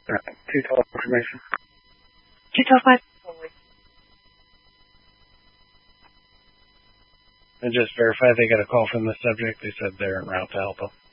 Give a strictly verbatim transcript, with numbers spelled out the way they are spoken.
Uh, two twelve information. two twelve five. And just verify they got a call from the subject. They said they're en route to help them.